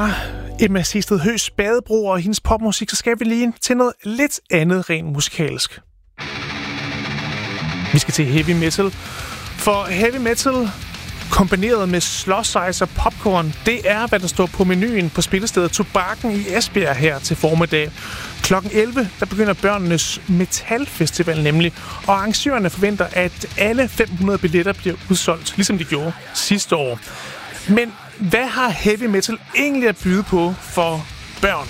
fra Emma Sisted Høs Badebro og hendes popmusik, så skal vi lige til noget lidt andet rent musikalsk. Vi skal til heavy metal, for heavy metal kombineret med slush ice og popcorn, det er, hvad der står på menuen på spillestedet Tobakken i Esbjerg her til formiddag. Klokken 11, der begynder børnenes metalfestival nemlig, og arrangørerne forventer, at alle 500 billetter bliver udsolgt, ligesom de gjorde sidste år. Men hvad har heavy metal egentlig at byde på for børn?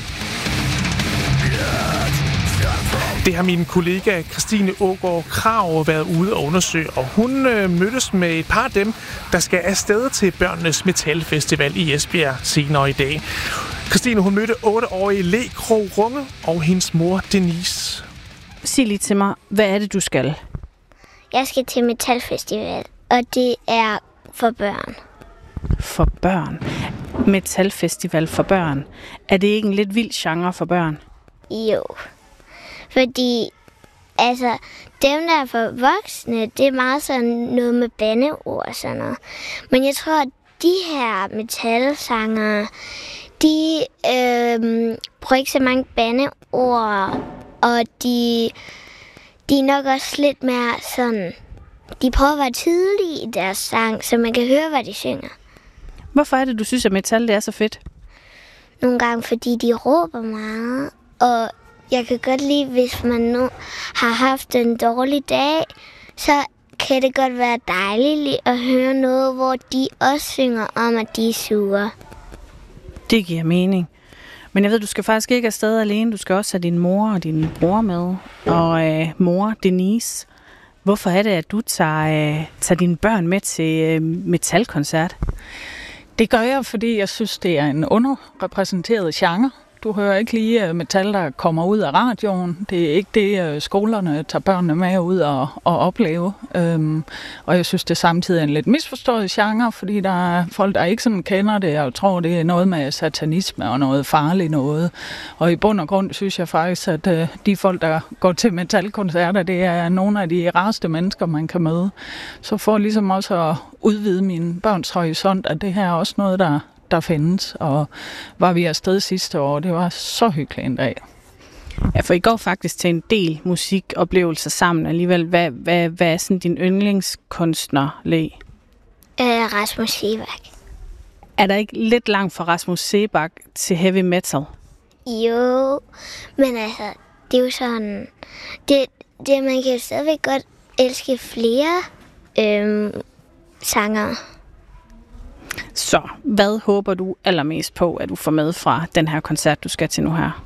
Det har min kollega Christine Aagaard Krag været ude og undersøge, og hun mødtes med et par af dem, der skal afsted til børnenes metalfestival i Esbjerg senere i dag. Christine, hun mødte 8-årige Le Krog Runge og hendes mor Denise. Sig lige til mig, hvad er det, du skal? Jeg skal til metalfestival, og det er for børn. For børn? Metalfestival for børn. Er det ikke en lidt vild genre for børn? Jo. Fordi, altså, dem der er for voksne, det er meget sådan noget med bandeord og sådan noget. Men jeg tror, at de her metalsangere, de bruger ikke så mange bandeord, og de er nok også lidt mere sådan, de prøver at være tydelige i deres sang, så man kan høre, hvad de synger. Hvorfor er det, du synes, at metal det er så fedt? Nogle gange, fordi de råber meget, og jeg kan godt lide, hvis man nu har haft en dårlig dag, så kan det godt være dejligt at høre noget, hvor de også synger om, at de er sure. Det giver mening. Men jeg ved, du skal faktisk ikke afsted alene. Du skal også have din mor og din bror med. Og mor, Denise, hvorfor er det, at du tager dine børn med til metalkoncert? Det gør jeg, fordi jeg synes, det er en underrepræsenteret genre. Du hører ikke lige metal, der kommer ud af radioen. Det er ikke det, skolerne tager børnene med ud og opleve. Og jeg synes, det samtidig er en lidt misforstået genre, fordi der er folk, der ikke sådan kender det, og tror, det er noget med satanisme og noget farligt noget. Og i bund og grund synes jeg faktisk, at de folk, der går til metalkoncerter, det er nogle af de rareste mennesker, man kan møde. Så for ligesom også at udvide mine børns horisont, at det her er også noget, der findes, og var vi afsted sidste år. Det var så hyggeligt en dag. Ja, for I går faktisk til en del musikoplevelser sammen alligevel. Hvad er sådan din yndlingskunstner, Le? Rasmus Seebach. Er der ikke lidt langt fra Rasmus Seebach til heavy metal? Jo, men altså, det er jo sådan, det man kan jo stadigvæk godt elske flere sangere. Så, hvad håber du allermest på, at du får med fra den her koncert, du skal til nu her?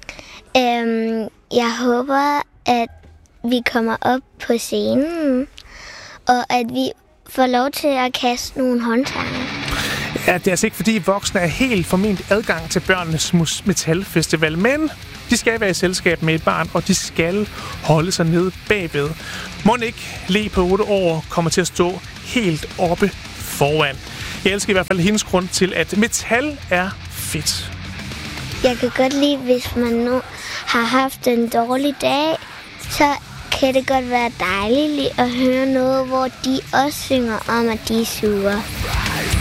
Jeg håber, at vi kommer op på scenen, og at vi får lov til at kaste nogle håndsange. Ja, det er altså ikke fordi voksne er helt formentlig adgang til børnenes metalfestival, men de skal være i selskab med et barn, og de skal holde sig nede bagved. Må ikke Le på 8 år kommer til at stå helt oppe foran. Jeg elsker i hvert fald hendes grund til, at metal er fedt. Jeg kan godt lide, hvis man nu har haft en dårlig dag, så kan det godt være dejligt at høre noget, hvor de også synger om, at de er sure.